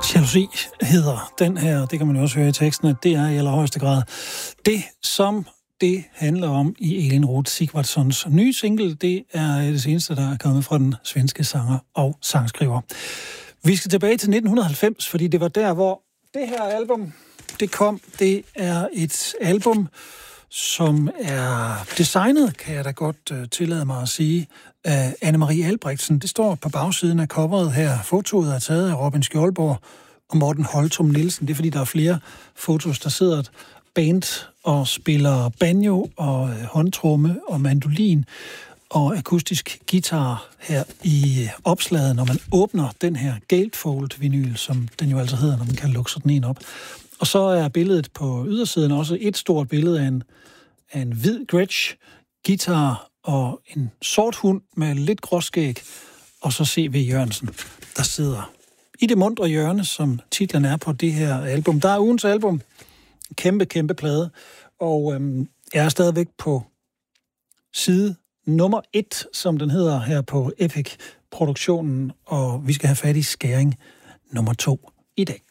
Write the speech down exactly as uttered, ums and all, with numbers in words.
Jalousi hedder den her, det kan man jo også høre i teksten, at det er i allerhøjeste grad det, som det handler om i Elin Roth Sigvardssons nye single. Det er det seneste, der er kommet fra den svenske sanger og sangskriver. Vi skal tilbage til nitten halvfems, fordi det var der, hvor det her album, det kom. Det er et album, som er designet, kan jeg da godt uh, tillade mig at sige, af Anne-Marie Albrechtsen. Det står på bagsiden af coveret her. Fotoet er taget af Robin Skjoldborg og Morten Holtum Nielsen. Det er fordi, der er flere fotos, der sidder et band og spiller banjo og øh, håndtromme og mandolin og akustisk guitar her i opslaget, når man åbner den her gatefold-vinyl, som den jo altså hedder, når man kan lukke sådan en op. Og så er billedet på ydersiden også et stort billede af en, af en hvid Gretsch, guitar og en sort hund med lidt gråskæg, og så C V Jørgensen, der sidder i det mundre hjørne, som titlen er på det her album. Der er ugens album. Kæmpe, kæmpe plade. Og øhm, jeg er stadigvæk på side nummer et, som den hedder her på Epic-produktionen, og vi skal have fat i skæring nummer to i dag.